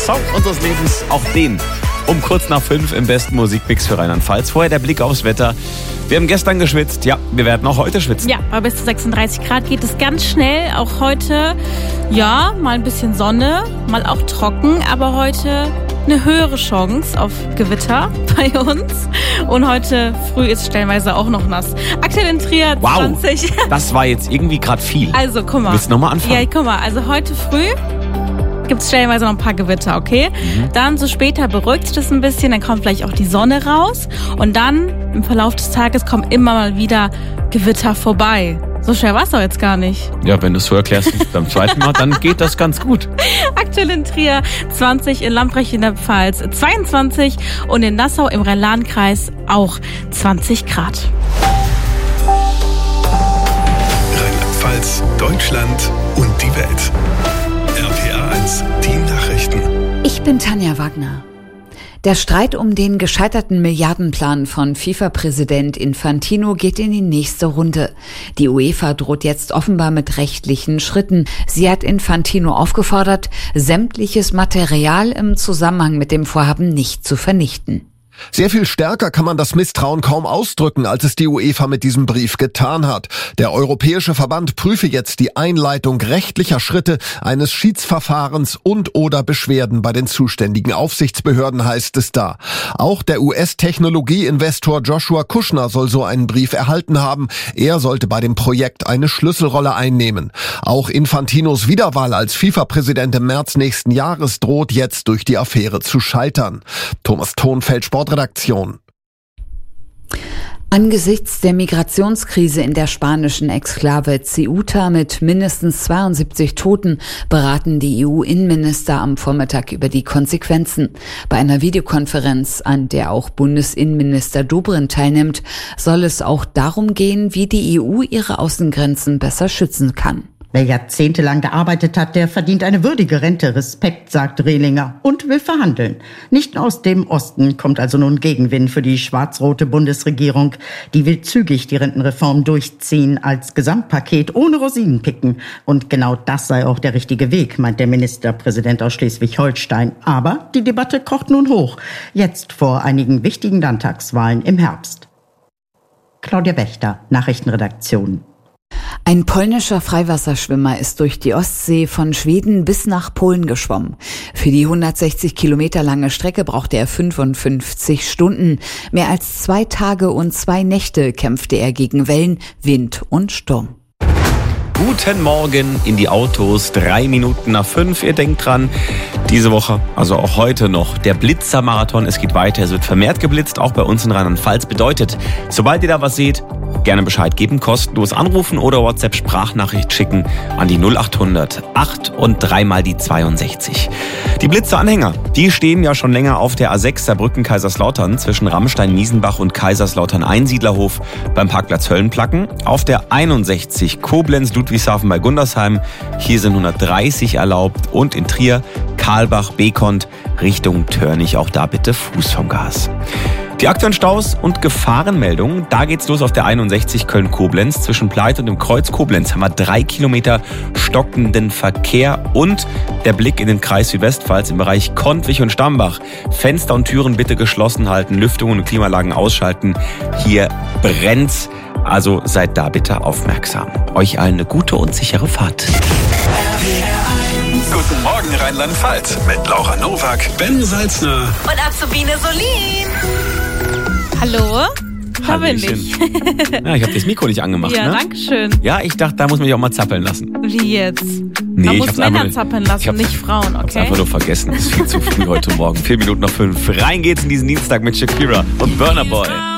Song unseres Lebens, auch den um kurz nach 5 im besten Musikmix für Rheinland-Pfalz. Vorher der Blick aufs Wetter. Wir haben gestern geschwitzt, ja, wir werden auch heute schwitzen. Ja, bei bis zu 36 Grad geht es ganz schnell. Auch heute, ja, mal ein bisschen Sonne, mal auch trocken, aber heute eine höhere Chance auf Gewitter bei uns. Und heute früh ist stellenweise auch noch nass. Aktuell in Trier 20. Wow, das war jetzt irgendwie gerade viel. Also, guck mal. Willst du nochmal anfangen? Ja, guck mal, also heute früh gibt es stellenweise noch ein paar Gewitter, okay? Dann so später beruhigt sich das ein bisschen, dann kommt vielleicht auch die Sonne raus. Und dann im Verlauf des Tages kommen immer mal wieder Gewitter vorbei. So schwer war es doch jetzt gar nicht. Ja, wenn du es so erklärst beim zweiten Mal, dann geht das ganz gut. Aktuell in Trier 20, in Lamprecht in der Pfalz 22 und in Nassau im Rhein-Lahn-Kreis auch 20 Grad. Rheinland-Pfalz, Deutschland und die Welt. RPA 1, die Nachrichten. Ich bin Tanja Wagner. Der Streit um den gescheiterten Milliardenplan von FIFA-Präsident Infantino geht in die nächste Runde. Die UEFA droht jetzt offenbar mit rechtlichen Schritten. Sie hat Infantino aufgefordert, sämtliches Material im Zusammenhang mit dem Vorhaben nicht zu vernichten. Sehr viel stärker kann man das Misstrauen kaum ausdrücken, als es die UEFA mit diesem Brief getan hat. Der Europäische Verband prüfe jetzt die Einleitung rechtlicher Schritte, eines Schiedsverfahrens und/oder Beschwerden bei den zuständigen Aufsichtsbehörden, heißt es da. Auch der US-Technologie-Investor Joshua Kushner soll so einen Brief erhalten haben. Er sollte bei dem Projekt eine Schlüsselrolle einnehmen. Auch Infantinos Wiederwahl als FIFA-Präsident im März nächsten Jahres droht jetzt durch die Affäre zu scheitern. Thomas Thonfeld, Sportredaktion. Angesichts der Migrationskrise in der spanischen Exklave Ceuta mit mindestens 72 Toten beraten die EU-Innenminister am Vormittag über die Konsequenzen. Bei einer Videokonferenz, an der auch Bundesinnenminister Dobrindt teilnimmt, soll es auch darum gehen, wie die EU ihre Außengrenzen besser schützen kann. Wer jahrzehntelang gearbeitet hat, der verdient eine würdige Rente. Respekt, sagt Rehlinger und will verhandeln. Nicht aus dem Osten kommt also nun Gegenwind für die schwarz-rote Bundesregierung. Die will zügig die Rentenreform durchziehen als Gesamtpaket ohne Rosinenpicken. Und genau das sei auch der richtige Weg, meint der Ministerpräsident aus Schleswig-Holstein. Aber die Debatte kocht nun hoch. Jetzt vor einigen wichtigen Landtagswahlen im Herbst. Claudia Wächter, Nachrichtenredaktion. Ein polnischer Freiwasserschwimmer ist durch die Ostsee von Schweden bis nach Polen geschwommen. Für die 160 Kilometer lange Strecke brauchte er 55 Stunden. Mehr als 2 Tage und 2 Nächte kämpfte er gegen Wellen, Wind und Sturm. Guten Morgen in die Autos, 3 Minuten nach 5. Ihr denkt dran, diese Woche, also auch heute noch, der Blitzermarathon. Es geht weiter, es wird vermehrt geblitzt, auch bei uns in Rheinland-Pfalz. Bedeutet, sobald ihr da was seht, gerne Bescheid geben, kostenlos anrufen oder WhatsApp-Sprachnachricht schicken an die 0800 8 und 3 mal die 62. Die Blitzeranhänger, die stehen ja schon länger auf der A6 Saarbrücken-Kaiserslautern zwischen Ramstein-Miesenbach und Kaiserslautern-Einsiedlerhof beim Parkplatz Höllenplacken. Auf der 61 Koblenz-Ludwigshafen bei Gundersheim, hier sind 130 erlaubt und in Trier Karlbach-Bekont Richtung Törnich, auch da bitte Fuß vom Gas. Die aktuellen Staus und Gefahrenmeldungen, da geht's los auf der 61 Köln-Koblenz. Zwischen Pleit und dem Kreuz Koblenz haben wir 3 Kilometer stockenden Verkehr und der Blick in den Kreis Südwestpfalz im Bereich Kontwich und Stambach. Fenster und Türen bitte geschlossen halten, Lüftungen und Klimaanlagen ausschalten. Hier brennt's, also seid da bitte aufmerksam. Euch allen eine gute und sichere Fahrt. Guten Morgen Rheinland-Pfalz mit Laura Nowak, Ben Salzner Und Azubine Solin. Hallo? Da bin ich. Ja, ich habe das Mikro nicht angemacht, Ja, ne? danke schön. Ja, ich dachte, da muss man sich auch mal zappeln lassen. Wie jetzt? Nee, Man ich muss hab's Männer einfach- zappeln lassen, nicht Frauen, Ich hab's okay? einfach nur vergessen. Es ist viel zu früh heute Morgen. 4 Minuten nach 5. Rein geht's in diesen Dienstag mit Shakira und Burna Boy.